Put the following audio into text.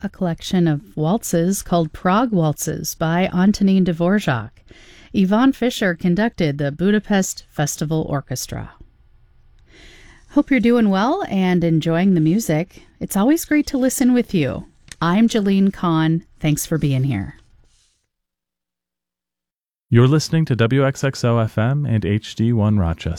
a collection of waltzes called Prague Waltzes by Antonín Dvorak. Yvonne Fisher conducted the Budapest Festival Orchestra. Hope you're doing well and enjoying the music. It's always great to listen with you. I'm Jalene Kahn. Thanks for being here. You're listening to WXXO FM and HD1 Rochester.